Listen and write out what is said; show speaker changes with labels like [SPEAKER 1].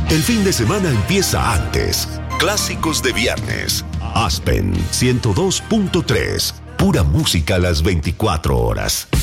[SPEAKER 1] El fin de semana empieza antes. Clásicos de viernes. Aspen 102.3. Pura música a las 24 horas.